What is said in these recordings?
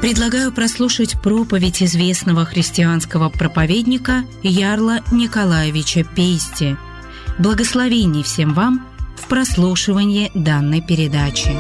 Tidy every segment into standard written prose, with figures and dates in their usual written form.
Предлагаю прослушать проповедь известного христианского проповедника Ярла Николаевича Пейсти. Благословений всем вам в прослушивании данной передачи.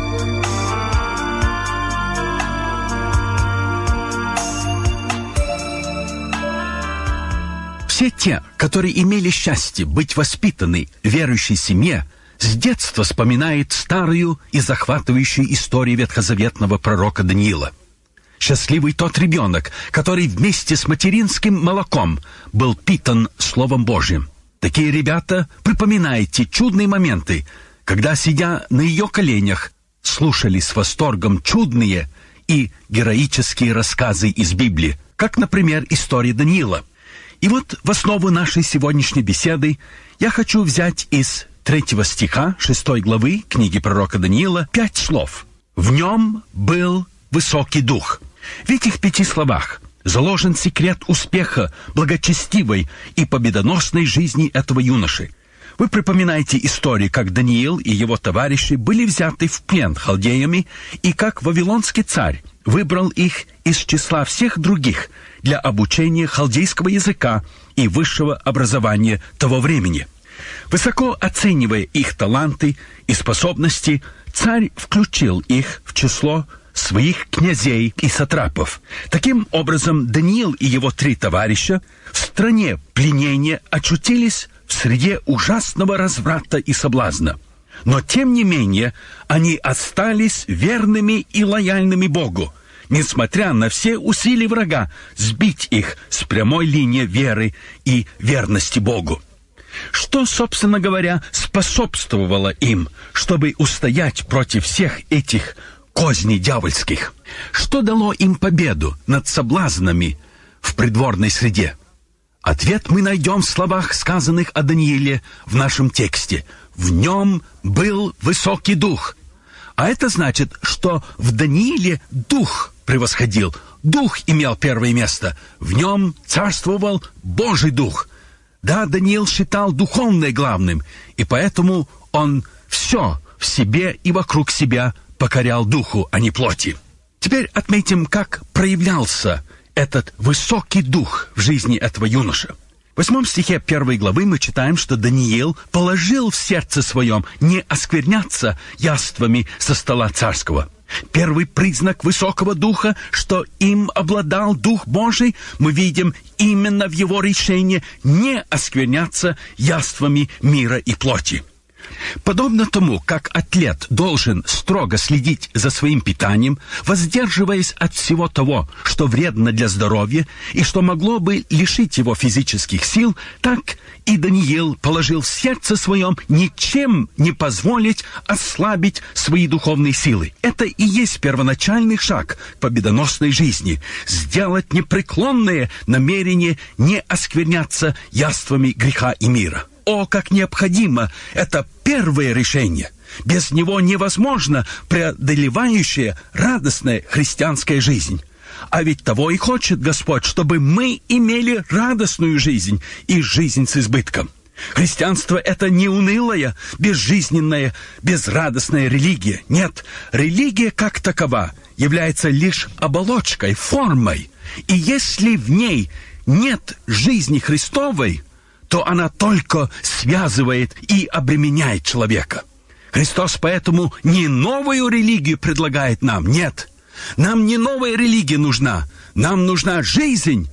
Все те, которые имели счастье быть воспитаны в верующей семье, с детства вспоминают старую и захватывающую историю ветхозаветного пророка Даниила. Счастливый тот ребенок, который вместе с материнским молоком был питан Словом Божьим. Такие ребята припоминают те чудные моменты, когда, сидя на ее коленях, слушали с восторгом чудные и героические рассказы из Библии, как, например, история Даниила. И вот в основу нашей сегодняшней беседы я хочу взять из 3 стиха 6 главы книги пророка Даниила 5 слов. «В нем был высокий дух». В этих 5 словах заложен секрет успеха благочестивой и победоносной жизни этого юноши. Вы припоминаете историю, как Даниил и его товарищи были взяты в плен халдеями, и как вавилонский царь выбрал их из числа всех других для обучения халдейского языка и высшего образования того времени. Высоко оценивая их таланты и способности, царь включил их в число своих князей и сатрапов. Таким образом, Даниил и его 3 товарища в стране пленения очутились в среде ужасного разврата и соблазна. Но, тем не менее, они остались верными и лояльными Богу, несмотря на все усилия врага сбить их с прямой линии веры и верности Богу. Что, собственно говоря, способствовало им, чтобы устоять против всех этих козней дьявольских? Что дало им победу над соблазнами в придворной среде? Ответ мы найдем в словах, сказанных о Данииле в нашем тексте. В нем был высокий дух. А это значит, что в Данииле дух превосходил. Дух имел первое место. В нем царствовал Божий дух. Да, Даниил считал духовное главным, и поэтому он все в себе и вокруг себя покорял духу, а не плоти. Теперь отметим, как проявлялся этот высокий дух в жизни этого юноши. В 8 стихе 1 главы мы читаем, что Даниил положил в сердце своем не оскверняться яствами со стола царского. Первый признак высокого духа, что им обладал Дух Божий, мы видим именно в его решении не оскверняться яствами мира и плоти. Подобно тому, как атлет должен строго следить за своим питанием, воздерживаясь от всего того, что вредно для здоровья и что могло бы лишить его физических сил, так и Даниил положил в сердце своем ничем не позволить ослабить свои духовные силы. Это и есть первоначальный шаг к победоносной жизни – сделать непреклонное намерение не оскверняться яствами греха и мира. О, как необходимо это первое решение! Без него невозможно преодолевающая радостная христианская жизнь. А ведь того и хочет Господь, чтобы мы имели радостную жизнь и жизнь с избытком. Христианство – это не унылая, безжизненная, безрадостная религия. Нет, религия как такова является лишь оболочкой, формой. И если в ней нет жизни Христовой, то она только связывает и обременяет человека. Христос поэтому не новую религию предлагает нам, нет. Нам не новая религия нужна, нам нужна жизнь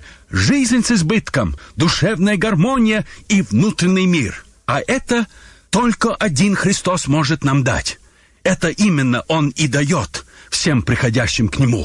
с избытком, душевная гармония и внутренний мир. А это только один Христос может нам дать. Это именно Он и дает всем приходящим к Нему.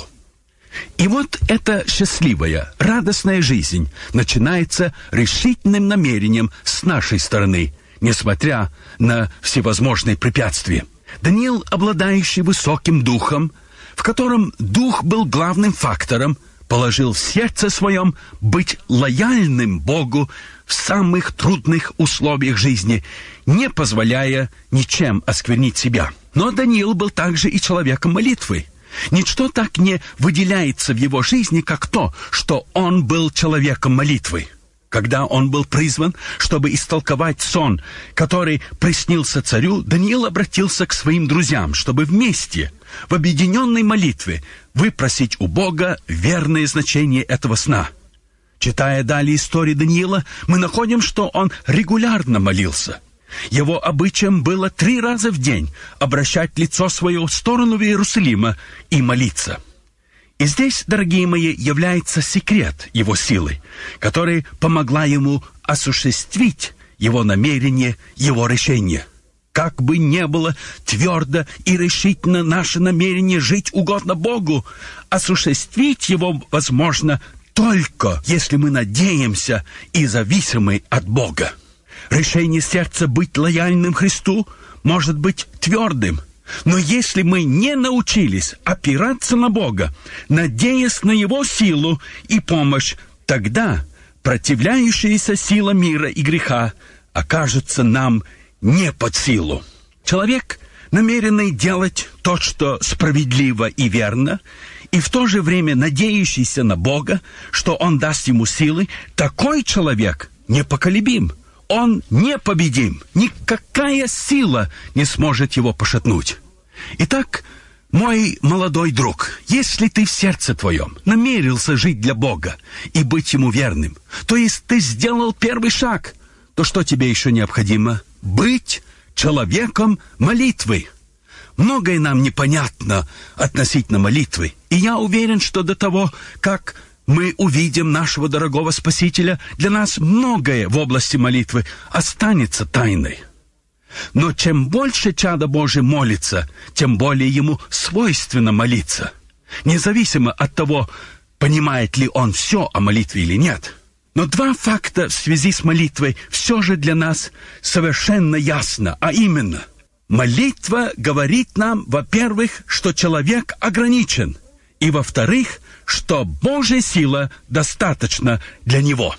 И вот эта счастливая, радостная жизнь начинается решительным намерением с нашей стороны, несмотря на всевозможные препятствия. Даниил, обладающий высоким духом, в котором дух был главным фактором, положил в сердце своем быть лояльным Богу в самых трудных условиях жизни, не позволяя ничем осквернить себя. Но Даниил был также и человеком молитвы. Ничто так не выделяется в его жизни, как то, что он был человеком молитвы. Когда он был призван, чтобы истолковать сон, который приснился царю, Даниил обратился к своим друзьям, чтобы вместе, в объединенной молитве, выпросить у Бога верное значение этого сна. Читая далее историю Даниила, мы находим, что он регулярно молился. Его обычаем было 3 раза в день обращать лицо свое в сторону Иерусалима и молиться. И здесь, дорогие мои, является секрет его силы, которая помогла ему осуществить его намерение, его решение. Как бы ни было твердо и решительно наше намерение жить угодно Богу, осуществить его возможно только если мы надеемся и зависимы от Бога. Решение сердца быть лояльным Христу может быть твердым, но если мы не научились опираться на Бога, надеясь на Его силу и помощь, тогда противляющаяся сила мира и греха окажется нам не под силу. Человек, намеренный делать то, что справедливо и верно, и в то же время надеющийся на Бога, что Он даст ему силы, такой человек непоколебим. Он непобедим. Никакая сила не сможет его пошатнуть. Итак, мой молодой друг, если ты в сердце твоем намерился жить для Бога и быть Ему верным, то есть ты сделал первый шаг, то что тебе еще необходимо? Быть человеком молитвы. Многое нам непонятно относительно молитвы, и я уверен, что до того, как мы увидим нашего дорогого Спасителя, для нас многое в области молитвы останется тайной. Но чем больше чадо Божие молится, тем более ему свойственно молиться, независимо от того, понимает ли он все о молитве или нет. Но 2 факта в связи с молитвой все же для нас совершенно ясно, а именно, молитва говорит нам, во-первых, что человек ограничен, и, во-вторых, что Божья сила достаточна для него.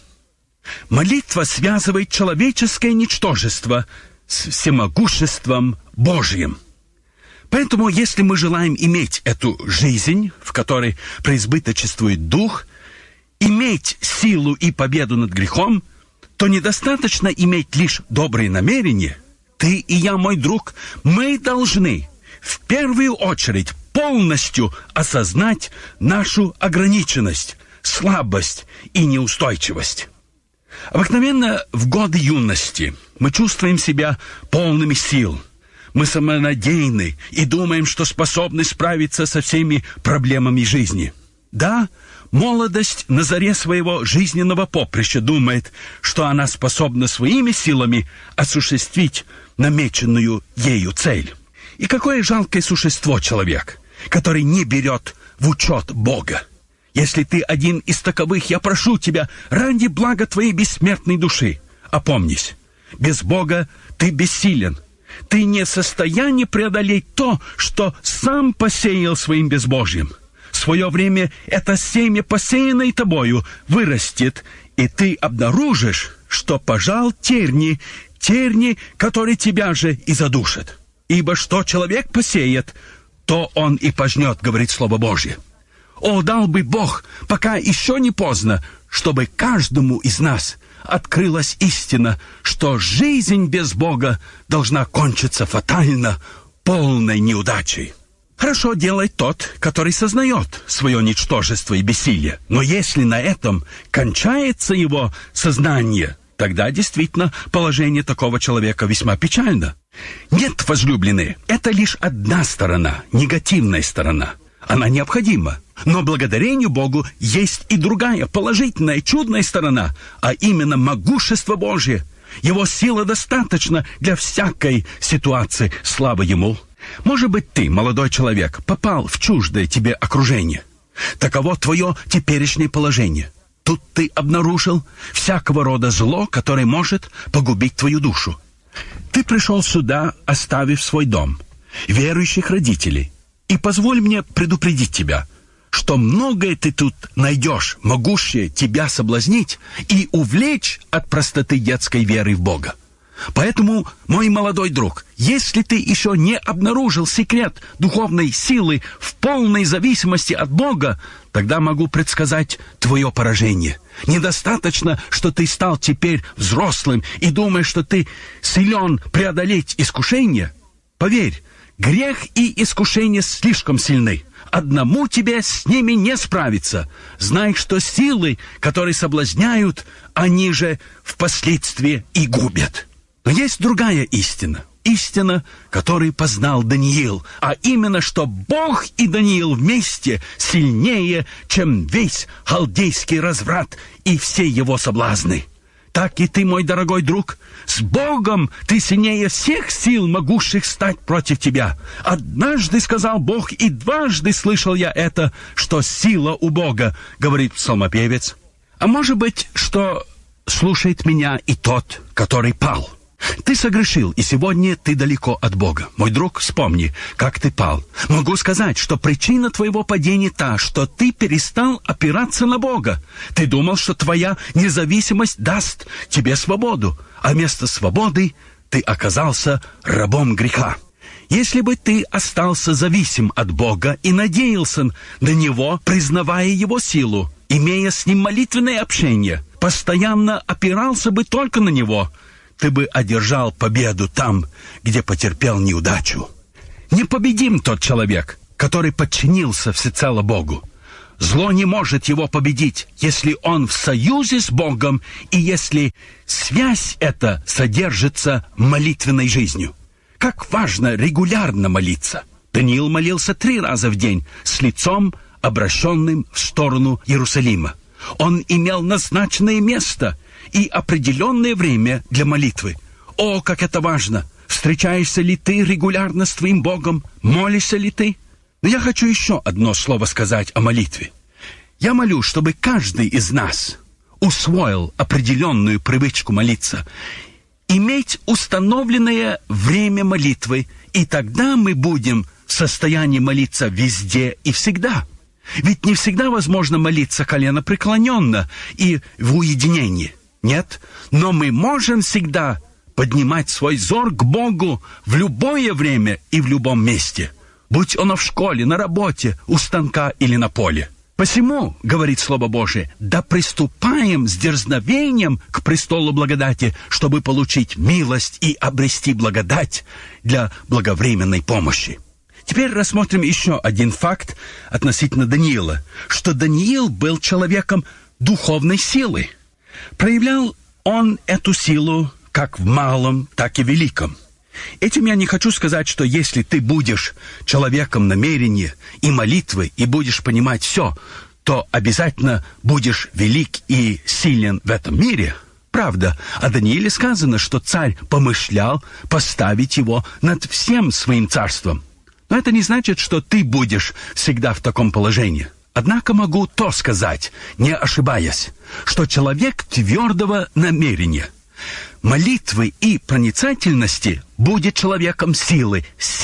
Молитва связывает человеческое ничтожество с всемогуществом Божьим. Поэтому, если мы желаем иметь эту жизнь, в которой преизбыточествует Дух, иметь силу и победу над грехом, то недостаточно иметь лишь добрые намерения. Ты и я, мой друг, мы должны в первую очередь полностью осознать нашу ограниченность, слабость и неустойчивость. Обыкновенно в годы юности мы чувствуем себя полными сил. Мы самонадеянны и думаем, что способны справиться со всеми проблемами жизни. Да, молодость на заре своего жизненного поприща думает, что она способна своими силами осуществить намеченную ею цель. И какое жалкое существо человек, который не берет в учет Бога. Если ты один из таковых, я прошу тебя, ради блага твоей бессмертной души, опомнись, без Бога ты бессилен. Ты не в состоянии преодолеть то, что сам посеял своим безбожьем. В свое время это семя, посеянное тобою, вырастет, и ты обнаружишь, что пожал терни, которые тебя же и задушат. Ибо что человек посеет, то он и пожнет, говорит Слово Божье. О, дал бы Бог, пока еще не поздно, чтобы каждому из нас открылась истина, что жизнь без Бога должна кончиться фатально, полной неудачей. Хорошо делает тот, который сознает свое ничтожество и бессилие. Но если на этом кончается его сознание, тогда действительно положение такого человека весьма печально. Нет, возлюбленные, это лишь одна сторона, негативная сторона. Она необходима. Но благодарению Богу есть и другая, положительная, чудная сторона, а именно могущество Божье. Его сила достаточна для всякой ситуации. Слава Ему. Может быть, ты, молодой человек, попал в чуждое тебе окружение. Таково твое теперешнее положение. Тут ты обнаружил всякого рода зло, которое может погубить твою душу. Ты пришел сюда, оставив свой дом, верующих родителей. И позволь мне предупредить тебя, что многое ты тут найдешь, могущее тебя соблазнить и увлечь от простоты детской веры в Бога. Поэтому, мой молодой друг, если ты еще не обнаружил секрет духовной силы в полной зависимости от Бога, тогда могу предсказать твое поражение. Недостаточно, что ты стал теперь взрослым и думаешь, что ты силен преодолеть искушение. Поверь, грех и искушение слишком сильны. Одному тебе с ними не справиться. Знай, что силы, которые соблазняют, они же впоследствии и губят. Но есть другая истина. Истина, которую познал Даниил, а именно, что Бог и Даниил вместе сильнее, чем весь халдейский разврат и все его соблазны. Так и ты, мой дорогой друг, с Богом ты сильнее всех сил, могущих стать против тебя. Однажды сказал Бог, и дважды слышал я это, что сила у Бога, говорит псалмопевец. А может быть, что слушает меня и тот, который пал. Ты согрешил, и сегодня ты далеко от Бога. Мой друг, вспомни, как ты пал. Могу сказать, что причина твоего падения та, что ты перестал опираться на Бога. Ты думал, что твоя независимость даст тебе свободу, а вместо свободы ты оказался рабом греха. Если бы ты остался зависим от Бога и надеялся на Него, признавая Его силу, имея с Ним молитвенное общение, постоянно опирался бы только на Него, ты бы одержал победу там, где потерпел неудачу. Непобедим тот человек, который подчинился всецело Богу. Зло не может его победить, если он в союзе с Богом и если связь эта содержится молитвенной жизнью. Как важно регулярно молиться. Даниил молился 3 раза в день с лицом, обращенным в сторону Иерусалима. Он имел назначенное место и определенное время для молитвы. О, как это важно! Встречаешься ли ты регулярно с твоим Богом? Молишься ли ты? Но я хочу еще одно слово сказать о молитве. Я молю, чтобы каждый из нас усвоил определенную привычку молиться, иметь установленное время молитвы, и тогда мы будем в состоянии молиться везде и всегда. Ведь не всегда возможно молиться коленопреклоненно и в уединении. Нет, но мы можем всегда поднимать свой взор к Богу в любое время и в любом месте, будь оно в школе, на работе, у станка или на поле. Посему, говорит Слово Божие, да приступаем с дерзновением к престолу благодати, чтобы получить милость и обрести благодать для благовременной помощи. Теперь рассмотрим еще один факт относительно Даниила, что Даниил был человеком духовной силы. Проявлял он эту силу как в малом, так и в великом. Этим я не хочу сказать, что если ты будешь человеком намерения и молитвы, и будешь понимать все, то обязательно будешь велик и силен в этом мире. Правда, о Данииле сказано, что царь помышлял поставить его над всем своим царством. Но это не значит, что ты будешь всегда в таком положении. Однако могу то сказать, не ошибаясь, что человек твердого намерения, молитвы и проницательности будет человеком силы,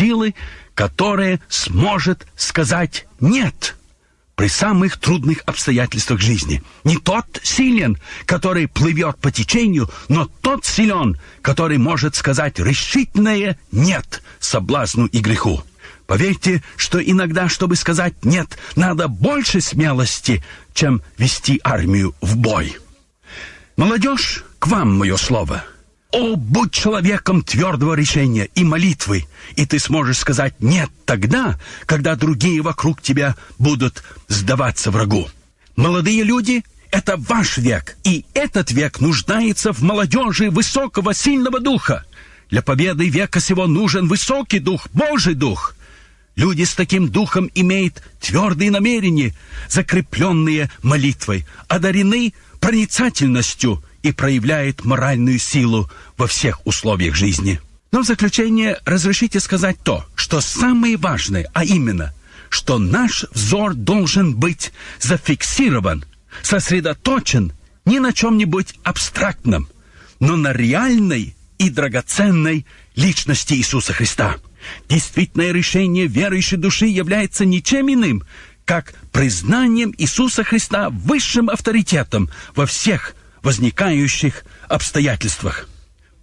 которая сможет сказать «нет» при самых трудных обстоятельствах жизни. Не тот силен, который плывет по течению, но тот силен, который может сказать решительное «нет» соблазну и греху. Поверьте, что иногда, чтобы сказать «нет», надо больше смелости, чем вести армию в бой. Молодежь, к вам мое слово. О, будь человеком твердого решения и молитвы, и ты сможешь сказать «нет» тогда, когда другие вокруг тебя будут сдаваться врагу. Молодые люди — это ваш век, и этот век нуждается в молодежи высокого, сильного духа. Для победы века сего нужен высокий дух, Божий дух. Люди с таким духом имеют твердые намерения, закрепленные молитвой, одарены проницательностью и проявляют моральную силу во всех условиях жизни. Но в заключение разрешите сказать то, что самое важное, а именно, что наш взор должен быть зафиксирован, сосредоточен не на чем-нибудь абстрактном, но на реальной и драгоценной личности Иисуса Христа. Действительное решение верующей души является ничем иным, как признанием Иисуса Христа высшим авторитетом во всех возникающих обстоятельствах.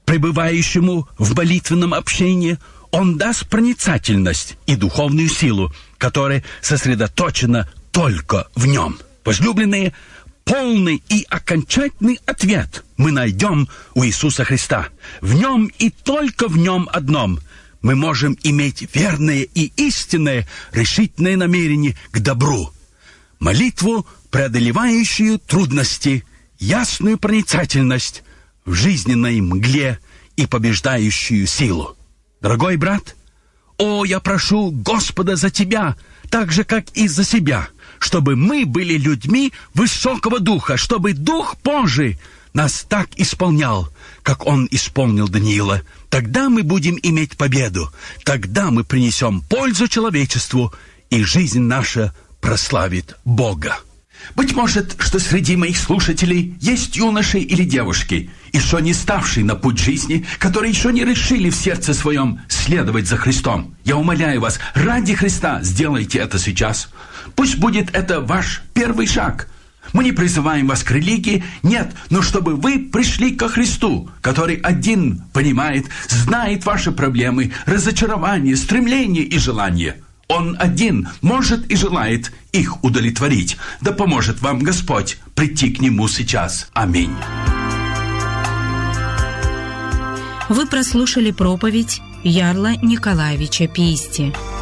пребывающему в молитвенном общении, Он даст проницательность и духовную силу, которая сосредоточена только в Нем. Возлюбленные, полный и окончательный ответ мы найдем у Иисуса Христа. В Нем и только в Нем одном мы можем иметь верное и истинное решительное намерение к добру. Молитву, преодолевающую трудности, ясную проницательность в жизненной мгле и побеждающую силу. Дорогой брат, я прошу Господа за тебя, так же, как и за себя, чтобы мы были людьми высокого духа, чтобы Дух Божий нас так исполнял, как Он исполнил Даниила. Тогда мы будем иметь победу, тогда мы принесем пользу человечеству, и жизнь наша прославит Бога. Быть может, что среди моих слушателей есть юноши или девушки, еще не ставшие на путь жизни, которые еще не решили в сердце своем следовать за Христом. Я умоляю вас, ради Христа сделайте это сейчас. Пусть будет это ваш первый шаг. Мы не призываем вас к религии, нет, но чтобы вы пришли ко Христу, который один понимает, знает ваши проблемы, разочарования, стремления и желания. Он один может и желает их удовлетворить. Да поможет вам Господь прийти к Нему сейчас. Аминь. Вы прослушали проповедь Ярла Николаевича Пейсти.